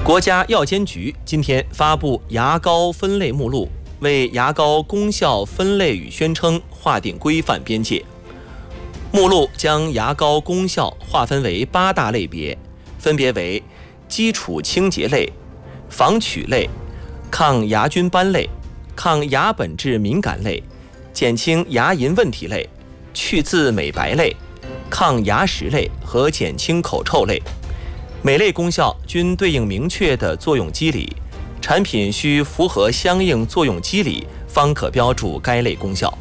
国家药监局今天发布牙膏分类目录，为牙膏功效分类与宣称划定规范边界。目录将牙膏功效划分为8大类别，分别为基础清洁类、防龋类、抗牙菌斑类、抗牙本质敏感类、减轻牙龈问题类、去渍美白类、抗牙石类和减轻口臭类。每类功效均对应明确的作用机理，产品需符合相应作用机理，方可标注该类功效。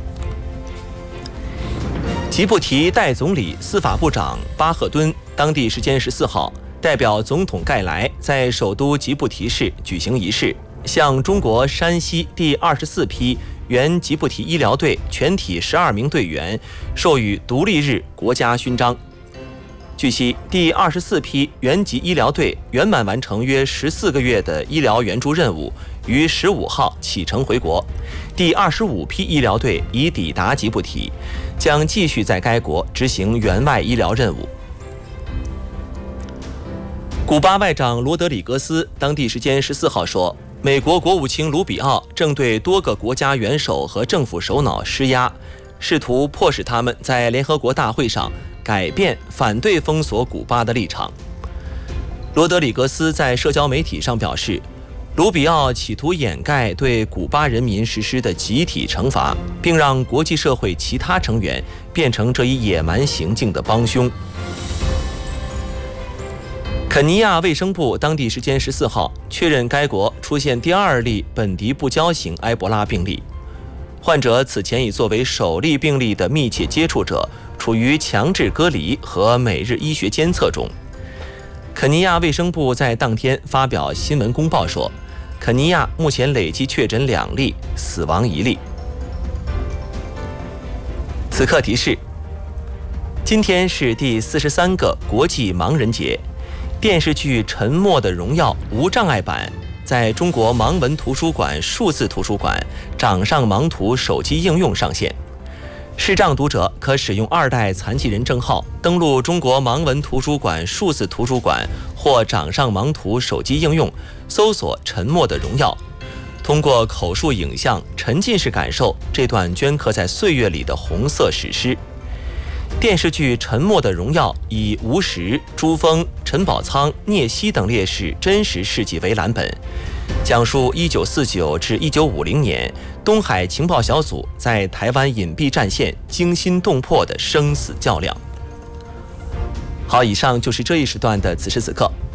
吉布提代总理、司法部长巴赫敦当地时间14号代表总统盖莱在首都吉布提市举行仪式，向中国山西第24批原吉布提医疗队全体12名队员授予独立日国家勋章。据悉，第24批原吉医疗队圆满完成约14个月的医疗援助任务，于15号启程回国。第25批医疗队已抵达吉布提，将继续在该国执行援外医疗任务。古巴外长罗德里格斯当地时间14号说，美国国务卿卢比奥正对多个国家元首和政府首脑施压，试图迫使他们在联合国大会上改变反对封锁古巴的立场。罗德里格斯在社交媒体上表示，卢比奥企图掩盖对古巴人民实施的集体惩罚，并让国际社会其他成员变成这一野蛮行径的帮凶。肯尼亚卫生部当地时间14号确认该国出现第2例本地不交型埃博拉病例，患者此前已作为首例病例的密切接触者，处于强制隔离和每日医学监测中。肯尼亚卫生部在当天发表新闻公报说，肯尼亚目前累计确诊2例，死亡1例。此刻提示：今天是第43个国际盲人节。电视剧《沉默的荣耀》无障碍版在中国盲文图书馆数字图书馆掌上盲图手机应用上线，视障读者可使用2代残疾人证号登录中国盲文图书馆数字图书馆或掌上盲图手机应用，搜索《沉默的荣耀》，通过口述影像沉浸式感受这段镌刻在岁月里的红色史诗。电视剧《沉默的荣耀》以吴石、朱峰、陈宝仓、聂曦等烈士真实事迹为蓝本，讲述1949至1950年东海情报小组在台湾隐蔽战线惊心动魄的生死较量。好，以上就是这一时段的此时此刻。